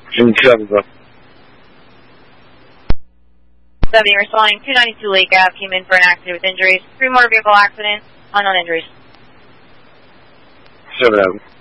June 7, bro. 70 responding, 292 Lake Ave, came in for an accident with injuries. 3 motor vehicle accidents, unknown injuries. 7 Avenue.